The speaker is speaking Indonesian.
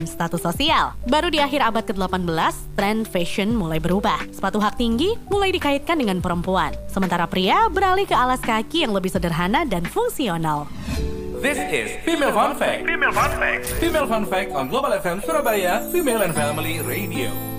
status sosial. Baru di akhir abad ke-18, tren fashion mulai berubah. Sepatu hak tinggi mulai dikaitkan dengan perempuan, sementara pria beralih ke alas kaki yang lebih sederhana dan fungsional. This is Female Fun Fact. Female Fun Fact on Global FM Surabaya, Female and Family Radio.